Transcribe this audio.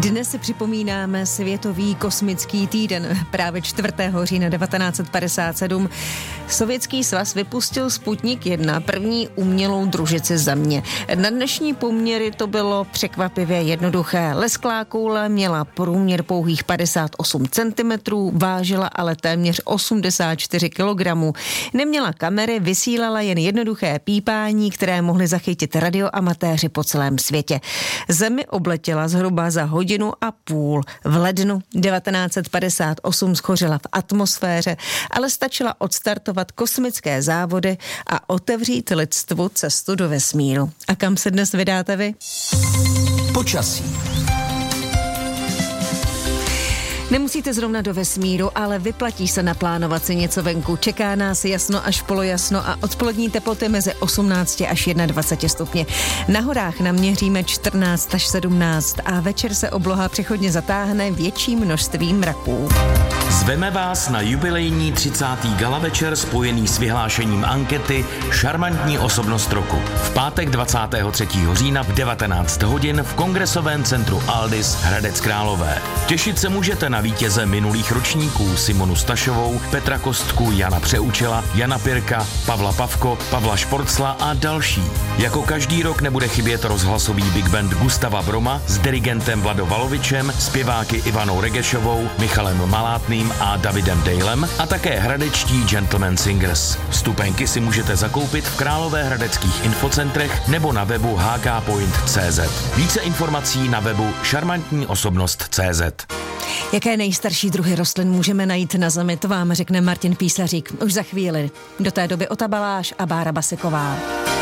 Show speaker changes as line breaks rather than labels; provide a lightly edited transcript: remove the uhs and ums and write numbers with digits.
Dnes si připomínáme Světový kosmický týden. Právě 4. října 1957 Sovětský svaz vypustil Sputnik 1, první umělou družici Země. Na dnešní poměry to bylo překvapivě jednoduché. Lesklá koule měla průměr pouhých 58 cm, vážila ale téměř 84 kg. Neměla kamery, vysílala jen jednoduché pípání, které mohly zachytit radioamatéři po celém světě. Zemi obletěla zhruba za hodinu a půl. V lednu 1958 schořela v atmosféře, ale stačila odstartovat kosmické závody a otevřít lidstvu cestu do vesmíru. A kam se dnes vydáte vy?
Počasí.
Nemusíte zrovna do vesmíru, ale vyplatí se naplánovat si něco venku. Čeká nás jasno až polojasno a odpolední teploty mezi 18 až 21 stupně. Na horách naměříme 14 až 17 a večer se obloha přechodně zatáhne větším množstvím mraků.
Zveme vás na jubilejní 30. gala večer spojený s vyhlášením ankety Šarmantní osobnost roku. V pátek 23. října v 19 hodin v Kongresovém centru Aldis Hradec Králové. Těšit se můžete na vítěze minulých ročníků Simonu Stašovou, Petra Kostku, Jana Přeučela, Jana Pirka, Pavla Pavko, Pavla Šporcla a další. Jako každý rok nebude chybět rozhlasový big band Gustava Broma s dirigentem Vlado Valovičem, zpěváky Ivanou Regešovou, Michalem Malátným a Davidem Dejlem a také hradečtí Gentleman Singers. Vstupenky si můžete zakoupit v královéhradeckých infocentrech nebo na webu hkpoint.cz. Více informací na webu šarmantníosobnost.cz.
Jaké nejstarší druhy rostlin můžeme najít na Zemi, to vám řekne Martin Písařík už za chvíli. Do té doby Ota Baláš a Bára Basiková.